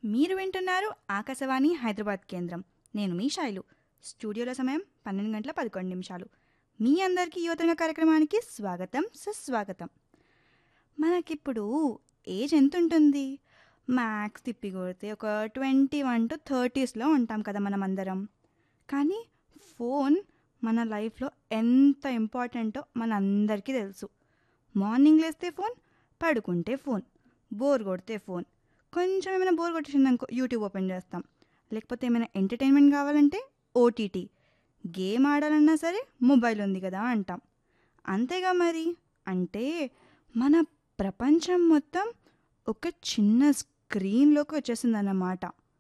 మీరు వింటున్నారు ఆకాశవాణి హైదరాబాద్ కేంద్రం. నేను మీ శైలు. స్టూడియోలో సమయం 12:11. మీ అందరికీ యువతరంగ కార్యక్రమానికి స్వాగతం, సుస్వాగతం. మనకిప్పుడు ఏజ్ ఎంత ఉంటుంది? మ్యాక్స్ తిప్పి కొడితే ఒక 21 to 30sలో ఉంటాం కదా మనం అందరం. కానీ ఫోన్ మన లైఫ్లో ఎంత ఇంపార్టెంటో మన అందరికీ తెలుసు. మార్నింగ్ లేస్తే ఫోన్, పడుకుంటే ఫోన్, బోర్ కొడితే ఫోన్, కొంచెం ఏమైనా బోర్ కొట్టేసిందనుకో యూట్యూబ్ ఓపెన్ చేస్తాం, లేకపోతే ఏమైనా ఎంటర్టైన్మెంట్ కావాలంటే ఓటీటీ, గేమ్ ఆడాలన్నా సరే మొబైల్ ఉంది కదా అంటాం. అంతేగా మరి. అంటే మన ప్రపంచం మొత్తం ఒక చిన్న స్క్రీన్లోకి వచ్చేసిందన్నమాట.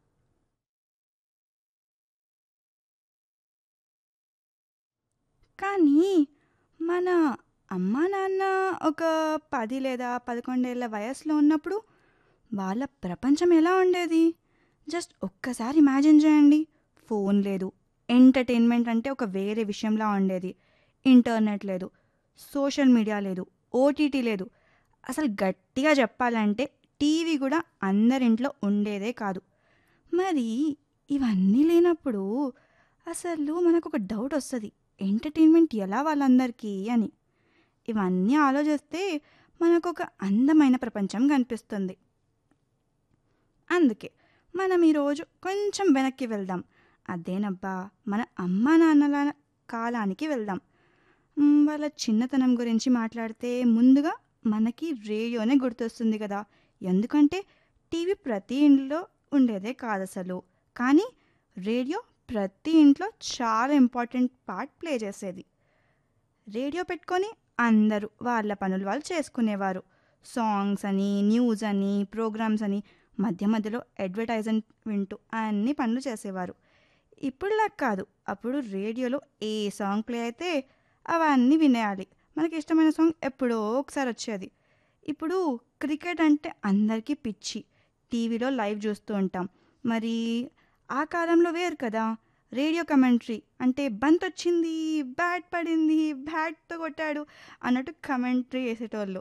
కానీ మన అమ్మా నాన్న ఒక 10 లేదా 11 ఏళ్ళ వయసులో ఉన్నప్పుడు వాళ్ళ ప్రపంచం ఎలా ఉండేది? జస్ట్ ఒక్కసారి ఇమాజిన్ చేయండి. ఫోన్ లేదు, ఎంటర్టైన్మెంట్ అంటే ఒక వేరే విషయంలా ఉండేది. ఇంటర్నెట్ లేదు, సోషల్ మీడియా లేదు, ఓటీటీ లేదు. అసలు గట్టిగా చెప్పాలంటే టీవీ కూడా అందరింట్లో ఉండేదే కాదు. మరి ఇవన్నీ లేనప్పుడు అసలు మనకు ఒక డౌట్ వస్తుంది, ఎంటర్టైన్మెంట్ ఎలా వాళ్ళందరికీ అని. ఇవన్నీ ఆలోచిస్తే మనకు ఒక అందమైన ప్రపంచం కనిపిస్తుంది. అందుకే మనం ఈరోజు కొంచెం వెనక్కి వెళ్దాం. అదేనబ్బా, మన అమ్మా నాన్నల కాలానికి వెళ్దాం. వాళ్ళ చిన్నతనం గురించి మాట్లాడితే ముందుగా మనకి రేడియోనే గుర్తొస్తుంది కదా. ఎందుకంటే టీవీ ప్రతి ఇంట్లో ఉండేదే కాదు అసలు. కానీ రేడియో ప్రతి ఇంట్లో చాలా ఇంపార్టెంట్ పార్ట్ ప్లే చేసేది. రేడియో పెట్టుకొని అందరూ వాళ్ళ పనులు వాళ్ళు చేసుకునేవారు. సాంగ్స్ అని, న్యూస్ అని, ప్రోగ్రామ్స్ అని, మధ్య మధ్యలో అడ్వర్టైజ్మెంట్ వింటూ అన్ని పనులు చేసేవారు. ఇప్పుడులా కాదు. అప్పుడు రేడియోలో ఏ సాంగ్ ప్లే అయితే అవన్నీ వినేయాలి. మనకి ఇష్టమైన సాంగ్ ఎప్పుడో ఒకసారి వచ్చేది. ఇప్పుడు క్రికెట్ అంటే అందరికీ పిచ్చి. టీవీలో లైవ్ చూస్తూ ఉంటాం. మరి ఆ కాలంలో వేరు కదా. రేడియో కమెంటరీ అంటే బంత్ వచ్చింది, బ్యాట్ పడింది, బ్యాట్తో కొట్టాడు అన్నట్టు కమెంటరీ చేసేటోళ్ళు.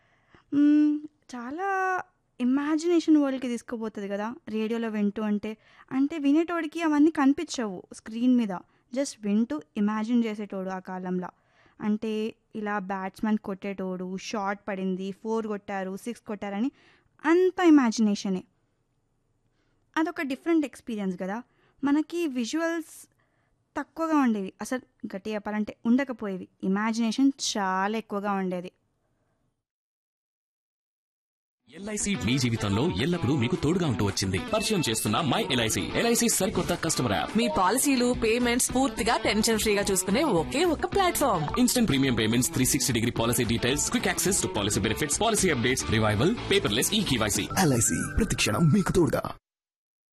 చాలా ఇమాజినేషన్ వరల్డ్కి తీసుకుపోతుంది కదా రేడియోలో వింటూ ఉంటే. అంటే వినేటోడికి అవన్నీ కనిపించవు స్క్రీన్ మీద, జస్ట్ వింటూ ఇమాజిన్ చేసేటోడు ఆ కాలంలో. అంటే ఇలా బ్యాట్స్మెన్ కొట్టేటోడు, షాట్ పడింది, 4 కొట్టారు, 6 కొట్టారని అంత ఇమాజినేషనే. అదొక డిఫరెంట్ ఎక్స్పీరియన్స్ కదా. మనకి విజువల్స్ తక్కువగా ఉండేవి, అసలు గట్టి చెప్పాలంటే ఉండకపోయేవి. ఇమాజినేషన్ చాలా ఎక్కువగా ఉండేది. ఎల్ఐసి మీ జీవితంలో ఎల్లప్పుడూ మీకు తోడుగా ఉంటూ వచ్చింది. పరిచయం చేస్తున్న మై ఎల్ఐసి. ఎల్ఐసి సరికొత్త కస్టమర్ యాప్. మీ పాలసీలు, పేమెంట్స్ పూర్తిగా టెన్షన్ ఫ్రీగా చూసుకునే ఒకే ఒక platform. Instant premium payments, 360-degree policy details, quick access to policy benefits, policy updates, revival, paperless ఈ కేవైసీ. ఎల్ఐసి ప్రతి క్షణం మీకు తోడుగా.